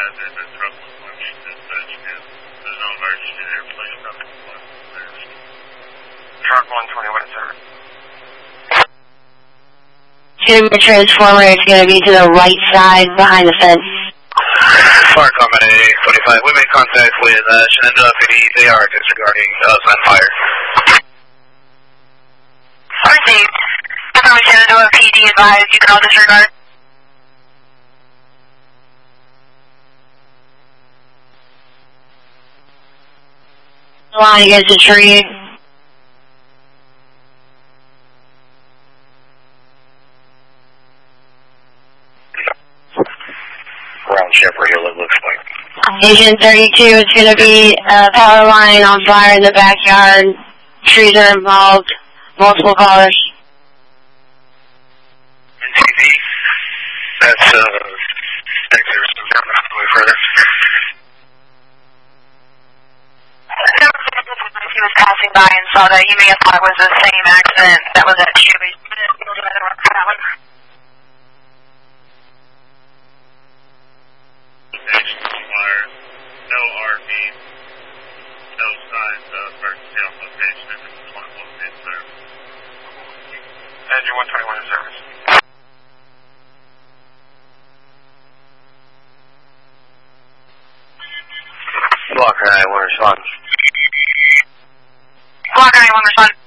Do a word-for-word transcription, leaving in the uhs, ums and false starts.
there's a truck with one dispatch again. There's no emergency there, please come to one there. Truck one twenty-one, sir. Timber transformer is going to be to the right side behind the fence. Fire Combat eight twenty-five, we made contact with uh, Shenandoah P D. They are disregarding uh, sign fire. Received. From Shenandoah P D advised you can all disregard. Line against a tree. Around Shepherd Hill, it looks like. Agent thirty-two is going to be a power line on fire in the backyard. Trees are involved. Multiple callers. N T V, that's uh, thanks for down a little further. He was passing by and saw that. He may have thought it was the same accident that was at Chewy. Fire, no R V, no signs of emergency on location, and it's one located there. Andrew one twenty-one in service. Blocker nine one respond. Blocker nine one respond.